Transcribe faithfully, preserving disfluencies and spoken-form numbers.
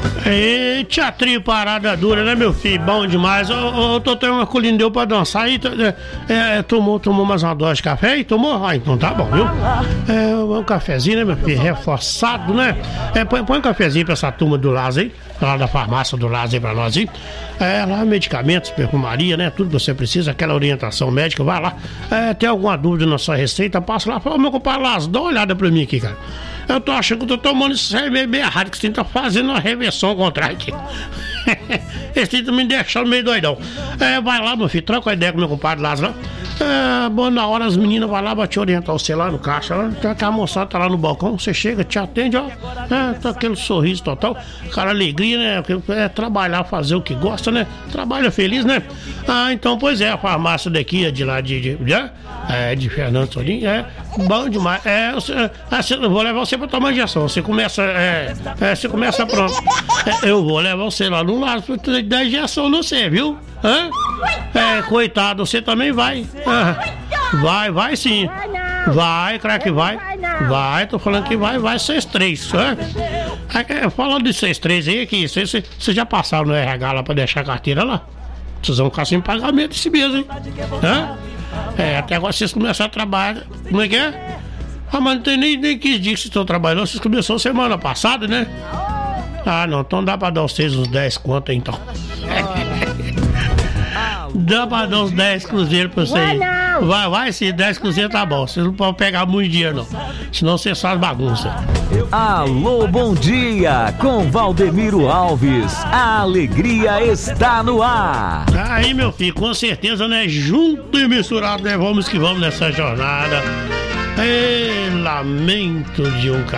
E teatrinho parada dura, né, meu filho? Bom demais. Ô, ô, Totó, uma colina deu pra dançar aí. É, é, tomou, tomou mais uma dose de café aí? Tomou? Ah, então tá bom, viu? É, um cafezinho, né, meu filho? Reforçado, né? É, põe, põe um cafezinho pra essa turma do Lázaro aí. Lá da farmácia do Lázaro aí pra nós aí. É, lá medicamentos, perfumaria, né? Tudo que você precisa, aquela orientação médica, vai lá. É, tem alguma dúvida na sua receita, passa lá. Fala, meu compadre Lázaro, dá uma olhada pra mim aqui, cara. Eu tô achando que eu tô tomando isso aí meio, meio errado, que você tá fazendo uma reversão ao contrário aqui. Esse tá me deixando meio doidão. É, vai lá, meu filho, troca a ideia com meu compadre Lázaro. É, bom, na hora as meninas vão lá, vão te orientar você lá no caixa. Lá, tem aquela moçada tá lá no balcão, você chega, te atende, ó. É, tá aquele sorriso total, cara, alegria, né? É trabalhar, fazer o que gosta, né? Trabalha feliz, né? Ah, então, pois é, a farmácia daqui é de lá de. de, de é, de Fernando Solim, é bom demais. É, eu, eu vou levar você pra tomar injeção. Você começa, é, é, você começa pronto. É, eu vou levar você lá no lado pra dar injeção no você, viu? Hã? É, coitado, você também vai. Ah, vai, vai sim. Vai, craque, vai. Vai, tô falando que vai, vai seis três. É, falando de seis três aí, que vocês já passaram no R H lá pra deixar a carteira lá? Vocês vão ficar sem pagamento esse mês, hein? Hã? É, até agora vocês começaram a trabalhar. Como é que é? Ah, mas não tem nem, nem quinze dias que vocês estão trabalhando. Vocês começaram semana passada, né? Ah, não, então dá pra dar vocês uns dez conto então. Dá pra dar uns dez cruzeiros pra vocês. Vai, vai sim, dez cruzeiros tá bom. Vocês não podem pegar muito dinheiro, não. Senão vocês fazem bagunça. Alô, bom dia, com Valdemiro Alves. A alegria está no ar. Aí, meu filho, com certeza, né? Junto e misturado, né? Vamos que vamos nessa jornada. Ei, lamento de um cara.